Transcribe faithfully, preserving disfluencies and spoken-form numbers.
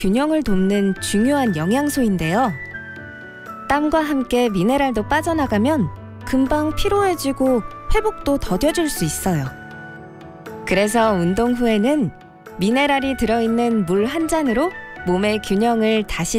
균형을 돕는 중요한 영양소인데요. 땀과 함께 미네랄도 빠져나가면 금방 피로해지고 회복도 더뎌질 수 있어요. 그래서 운동 후에는 미네랄이 들어있는 물 한 잔으로 몸의 균형을 다시